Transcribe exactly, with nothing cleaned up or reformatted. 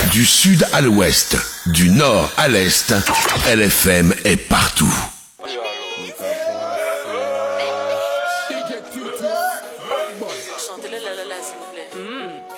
Du sud à l'ouest, du nord à l'est, L F M est partout. Chantez-le, là, là, là, s'il vous plaît.